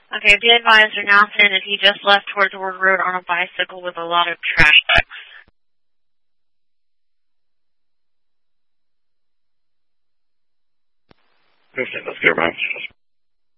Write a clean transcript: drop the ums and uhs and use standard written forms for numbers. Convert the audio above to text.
Okay, be advised, you're now saying that he just left towards Ward Road on a bicycle with a lot of trash bags. Okay, let's go, man.